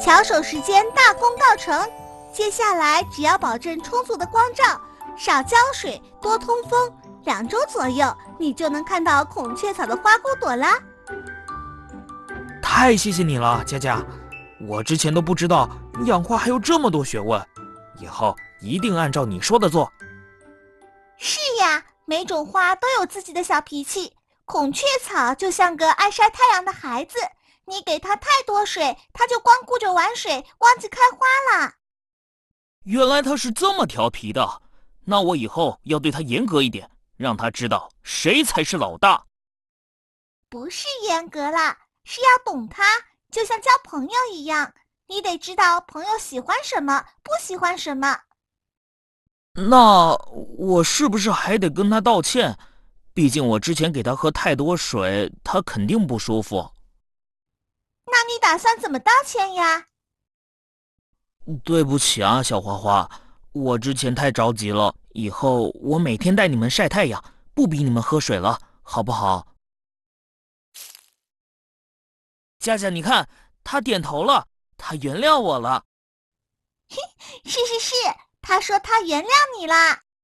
巧手时间大功告成，接下来只要保证充足的光照，少浇水，多通风，2周左右，你就能看到孔雀草的花骨朵啦。 太谢谢你了，佳佳，我之前都不知道养花还有这么多学问，以后一定按照你说的做。 是呀，每种花都有自己的小脾气，孔雀草就像个爱晒太阳的孩子，你给它太多水，它就光顾着玩水，忘记开花了。 原来它是这么调皮的，那我以后要对它严格一点，让它知道谁才是老大。 不是严格啦，是要懂它，就像交朋友一样，你得知道朋友喜欢什么，不喜欢什么。 那我是不是还得跟他道歉？毕竟我之前给他喝太多水，他肯定不舒服。 那你打算怎么道歉呀？ 对不起啊，小花花，我之前太着急了，以后我每天带你们晒太阳，不逼你们喝水了，好不好？佳佳，你看，他点头了，他原谅我了。 是，他说他原谅你啦。